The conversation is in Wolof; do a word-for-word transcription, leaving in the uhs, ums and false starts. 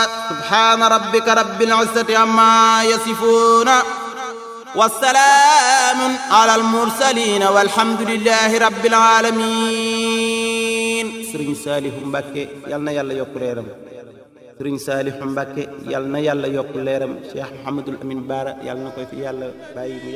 subhana rabbika rabbil izzati amma yasifuna والسلام على المرسلين والحمد لله رب العالمين. Serigne Saliou Mbacké yal na yàlla yokk leeram Serigne Saliou Mbacké yal na yàlla yokk leeram Cheikh Mouhamadoul Amine Bara yal na koy fi yàlla bàyyi